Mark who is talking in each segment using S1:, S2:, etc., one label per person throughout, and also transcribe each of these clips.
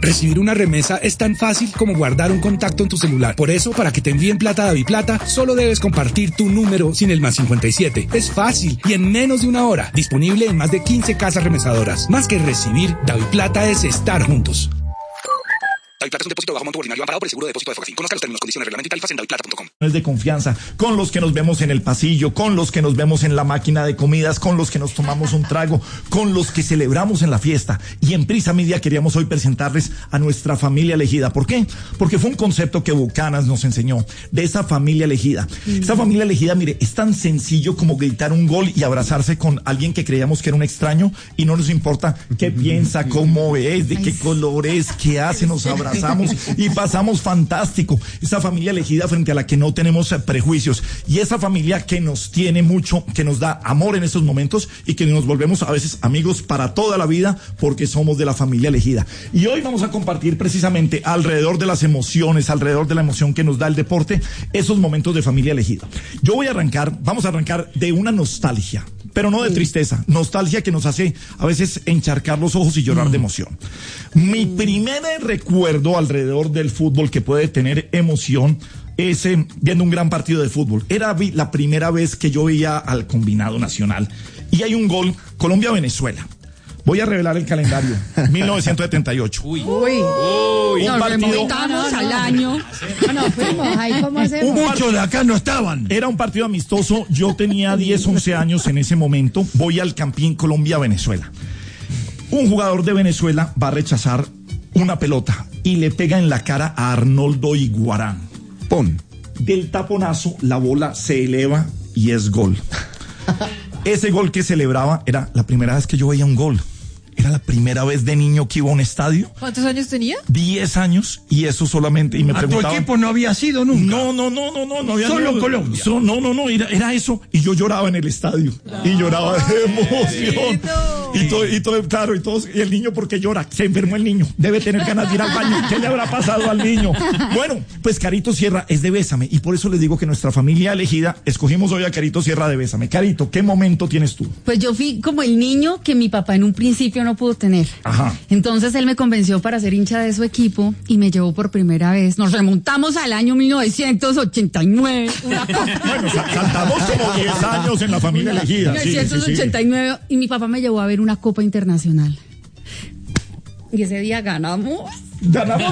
S1: Recibir una remesa es tan fácil como guardar un contacto en tu celular. Por eso, para que te envíen plata a DaviPlata, solo debes compartir tu número sin el +57. Es fácil y en menos de una hora. Disponible en más de 15 casas remesadoras. Más que recibir, DaviPlata es estar juntos. DaviPlata es un depósito bajo monto ordinario amparado por el seguro de depósito de Fogafín. Conozca los términos, condiciones, reglamento y tarifas en daviplata.com.
S2: Es de confianza, con los que nos vemos en el pasillo, con los que nos vemos en la máquina de comidas, con los que nos tomamos un trago, con los que celebramos en la fiesta. Y en Prisa Media queríamos hoy presentarles a nuestra familia elegida. ¿Por qué? Porque fue un concepto que Bucanas nos enseñó, de esa familia elegida. Esa familia elegida, mire, es tan sencillo como gritar un gol y abrazarse con alguien que creíamos que era un extraño y no nos importa qué piensa, cómo es, de qué color es, qué hace, nos abrazamos y pasamos fantástico. Esa familia elegida frente a la que no tenemos prejuicios y esa familia que nos tiene mucho, que nos da amor en esos momentos y que nos volvemos a veces amigos para toda la vida porque somos de la familia elegida. Y hoy vamos a compartir precisamente alrededor de las emociones, alrededor de la emoción que nos da el deporte, esos momentos de familia elegida. Vamos a arrancar de una nostalgia, pero no de tristeza, nostalgia que nos hace a veces encharcar los ojos y llorar de emoción. Mi primer recuerdo alrededor del fútbol que puede tener emoción es viendo un gran partido de fútbol. Era la primera vez que yo veía al combinado nacional y hay un gol, Colombia-Venezuela. Voy a revelar el calendario, 1978.
S3: Uy.
S4: Nos remontamos al año.
S5: Bueno, fuimos, ahí cómo hacemos.
S3: Muchos de acá no estaban.
S2: Era un partido amistoso, yo tenía 10, 11 años en ese momento, voy al Campín Colombia-Venezuela. Un jugador de Venezuela va a rechazar una pelota y le pega en la cara a Arnoldo Iguarán. ¡Pum! Del taponazo, la bola se eleva y es gol. Ese gol que celebraba era la primera vez que yo veía un gol. Era la primera vez de niño que iba a un estadio.
S4: ¿Cuántos años tenía?
S2: 10 años y eso solamente. Y me preguntaba.
S3: ¿Tu equipo no había sido nunca?
S2: No había
S3: Solo
S2: sido.
S3: Colombia.
S2: Era eso. Y yo lloraba en el estadio. Y lloraba de emoción. Y el niño, ¿por qué llora? Se enfermó el niño. Debe tener ganas de ir al baño. ¿Qué le habrá pasado al niño? Bueno, pues Carito Sierra es de Bésame. Y por eso les digo que nuestra familia elegida, escogimos hoy a Carito Sierra de Bésame. Carito, ¿qué momento tienes tú?
S5: Pues yo fui como el niño que mi papá en un principio no pudo tener.
S2: Ajá.
S5: Entonces él me convenció para ser hincha de su equipo y me llevó por primera vez. Nos remontamos al año 1989.
S2: Bueno, saltamos como 10 años en la familia elegida.
S5: 1989 sí. Y mi papá me llevó a ver una Copa Internacional. Y ese día ganamos.
S2: Ganamos.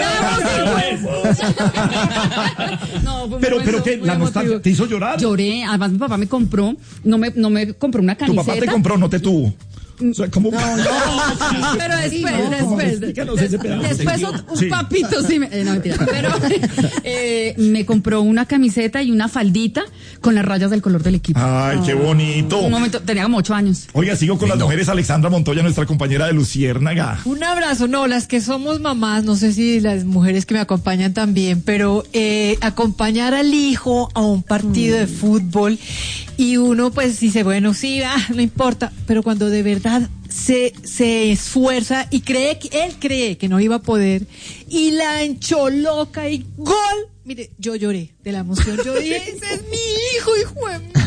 S5: No,
S2: pero que la nostalgia te hizo llorar.
S5: Lloré, además mi papá me compró, no me compró una camiseta.
S2: Tu papá te compró, no te tuvo. O sea, ¿cómo?
S5: No, pero después un papito sí no, mentira, pero me compró una camiseta y una faldita con las rayas del color del equipo.
S2: Ay, qué bonito.
S5: Un momento, tenía como 8 años.
S2: Oiga, sigo con las mujeres. Alexandra Montoya, nuestra compañera de Luciérnaga.
S4: Un abrazo, no, las que somos mamás, no sé si las mujeres que me acompañan también, pero acompañar al hijo a un partido de fútbol y uno pues dice, bueno, sí, no importa, pero cuando de verdad se esfuerza y él cree que no iba a poder y la encholoca y ¡gol! Mire, yo lloré de la emoción. Yo dije, ese es mi hijo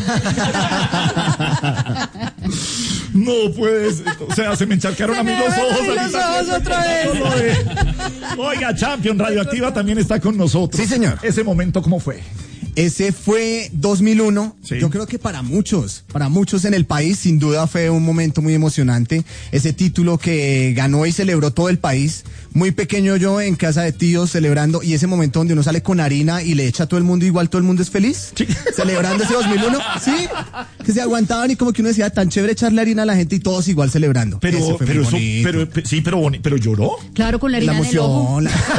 S4: de...
S2: No puedes, o sea, se me encharcaron a mí los ojos.
S4: Otra vez.
S2: Oiga, Champion Radioactiva también está con nosotros.
S6: Sí, señor.
S2: Ese momento, ¿cómo fue?
S6: Ese fue 2001. Sí. Yo creo que para muchos en el país, sin duda fue un momento muy emocionante. Ese título que ganó y celebró todo el país. Muy pequeño yo en casa de tíos celebrando, y ese momento donde uno sale con harina y le echa a todo el mundo, igual todo el mundo es feliz. Sí. Celebrando ese 2001. Sí. Que se aguantaban y como que uno decía, tan chévere echarle harina a la gente y todos igual celebrando.
S2: Pero lloró.
S5: Claro, con la harina en el ojo.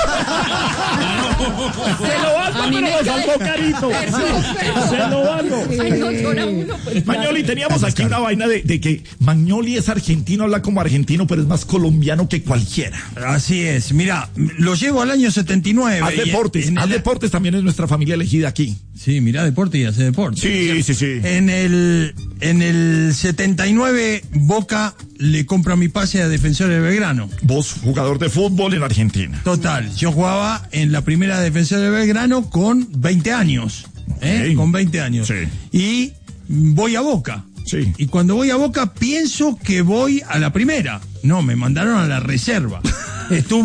S2: Se lo valgo, pero lo salvó Carito. Se lo valgo.
S5: Ay, no, llora uno. Pues,
S2: Magnoli, teníamos aquí una vaina de que Magnoli es argentino, habla como argentino, pero es más colombiano que cualquiera.
S3: Así es. Mira, lo llevo al año 79.
S2: Haz deportes también es nuestra familia elegida aquí.
S3: Sí, mira deporte y hace deporte.
S2: Sí.
S3: En el 79, Boca le compra mi pase a Defensor de Belgrano.
S2: Vos, jugador de fútbol en Argentina.
S3: Total, yo jugaba en la primera Defensor de Belgrano con 20 años. Con 20 años.
S2: Sí.
S3: Y voy a Boca.
S2: Sí.
S3: Y cuando voy a Boca pienso que voy a la primera. No, me mandaron a la reserva. Estuve